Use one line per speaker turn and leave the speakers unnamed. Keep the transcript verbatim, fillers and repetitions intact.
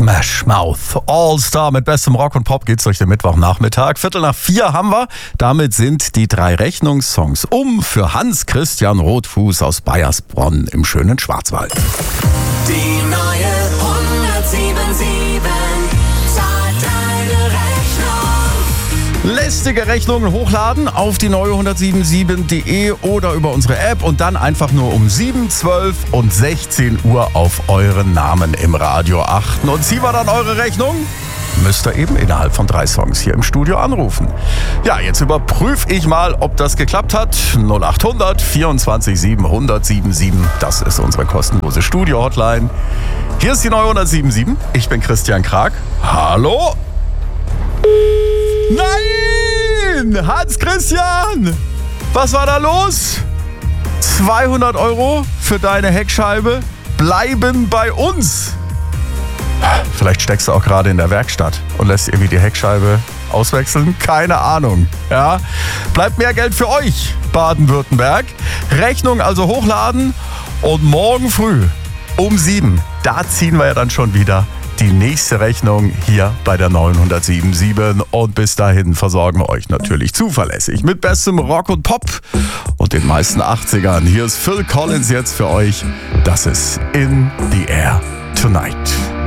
Smash Mouth All-Star mit bestem Rock und Pop geht's durch den Mittwochnachmittag. Viertel nach vier haben wir. Damit sind die drei Rechnungssongs um für Hans-Christian Rotfuß aus Baiersbronn im schönen Schwarzwald.
Die neue hundertsieben zahlt deine Rechnung.
Lästige Rechnungen hochladen auf die neue hundertsiebenundsiebzig punkt de oder über unsere App und dann einfach nur um sieben, zwölf und sechzehn Uhr auf euren Namen im Radio achten. Und ziehen wir dann eure Rechnung? Müsst ihr eben innerhalb von drei Songs hier im Studio anrufen. Ja, jetzt überprüfe ich mal, ob das geklappt hat. null acht hundert vierundzwanzig sieben hundertsiebenundsiebzig, das ist unsere kostenlose Studio-Hotline. Hier ist die neue hundertsiebenundsiebzig. Ich bin Christian Krag. Hallo? Nein! Hans-Christian! Was war da los? zweihundert Euro für deine Heckscheibe bleiben bei uns. Vielleicht steckst du auch gerade in der Werkstatt und lässt irgendwie die Heckscheibe auswechseln. Keine Ahnung. Ja? Bleibt mehr Geld für euch, Baden-Württemberg. Rechnung also hochladen und morgen früh um sieben, da ziehen wir ja dann schon wieder die nächste Rechnung hier bei der neuen hundertsiebenundsiebzig. Und bis dahin versorgen wir euch natürlich zuverlässig mit bestem Rock und Pop und den meisten achtzigern. Hier ist Phil Collins jetzt für euch. Das ist In the Air Tonight.